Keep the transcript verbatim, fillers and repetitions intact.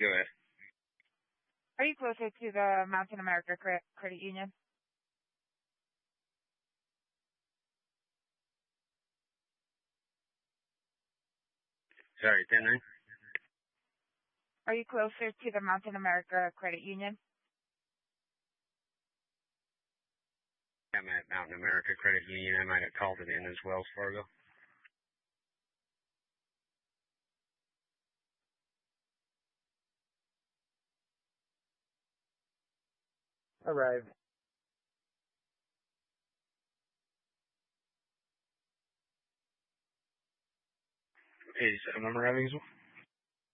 Go ahead. Are you closer to the Mountain America Cre- Credit Union? Sorry, ten nine. Are you closer to the Mountain America Credit Union? I'm at Mountain America Credit Union. I might have called it in as Wells Fargo. Arrived. Is I'm arriving as well.